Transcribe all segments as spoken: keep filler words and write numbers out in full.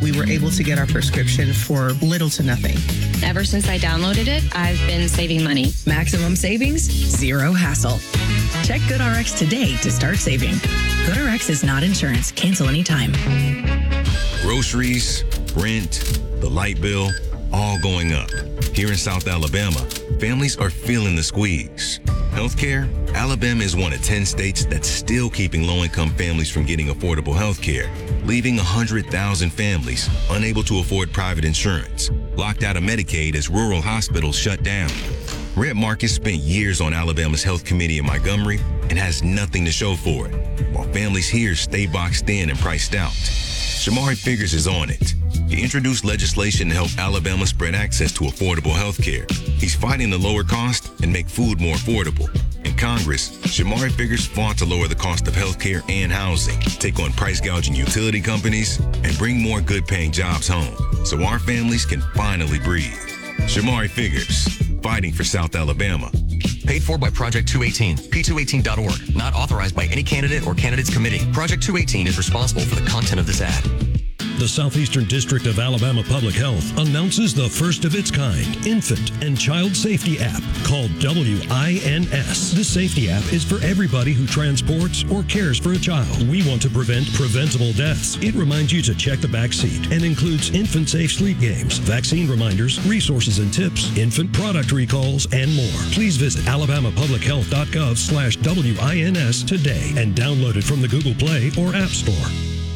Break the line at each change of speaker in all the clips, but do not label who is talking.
we were able to get our prescription for little to nothing.
Ever since I downloaded it, I've been saving money.
Maximum savings, zero hassle. Check GoodRx today to start saving. GoodRx is not insurance. Cancel anytime.
Groceries, rent, the light bill, all going up. Here in South Alabama, families are feeling the squeeze. Healthcare, Alabama is one of ten states that's still keeping low-income families from getting affordable healthcare, leaving one hundred thousand families unable to afford private insurance, locked out of Medicaid as rural hospitals shut down. Red Marcus spent years on Alabama's Health Committee in Montgomery and has nothing to show for it, while families here stay boxed in and priced out. Shamari Figures is on it. He introduced legislation to help Alabama spread access to affordable health care. He's fighting to lower cost and make food more affordable. In Congress, Shamari Figures fought to lower the cost of health care and housing, take on price gouging utility companies, and bring more good-paying jobs home so our families can finally breathe. Shamari Figures, fighting for South Alabama.
Paid for by Project two eighteen, P two eighteen dot org. Not authorized by any candidate or candidates committee. Project two eighteen is responsible for the content of this ad.
The Southeastern District of Alabama Public Health announces the first of its kind infant and child safety app called W I N S. This safety app is for everybody who transports or cares for a child. We want to prevent preventable deaths. It reminds you to check the back seat and includes infant safe sleep games, vaccine reminders, resources and tips, infant product recalls, and more. Please visit alabama public health dot gov slash W I N S today and download it from the Google Play or App Store.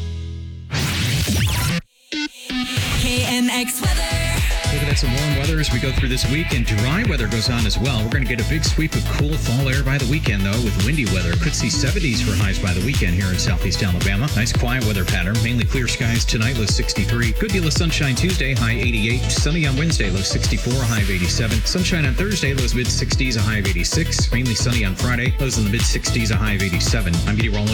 K N X weather.
Looking at some warm weather as we go through this week, and dry weather goes on as well. We're going to get a big sweep of cool fall air by the weekend, though, with windy weather. Could see seventies for highs by the weekend here in southeast Alabama. Nice quiet weather pattern. Mainly clear skies tonight, low sixty-three. Good deal of sunshine Tuesday, high eighty-eight. Sunny on Wednesday, low sixty-four, high of eighty-seven. Sunshine on Thursday, lows mid-sixties, a high of eighty-six. Mainly sunny on Friday, lows in the mid-sixties, a high of eighty-seven. I'm Getty Roll.